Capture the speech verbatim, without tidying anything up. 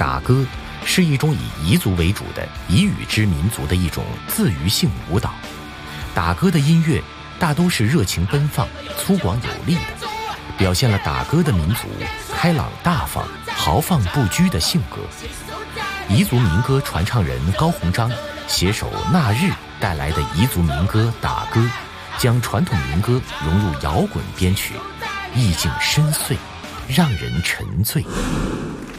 打歌是一种以彝族为主的彝语之民族的一种自娱性舞蹈。打歌的音乐大都是热情奔放、粗犷有力的，表现了打歌的民族开朗大方、豪放不拘的性格。彝族民歌传唱人高鸿章携手那日带来的彝族民歌打歌，将传统民歌融入摇滚编曲，意境深邃，让人沉醉。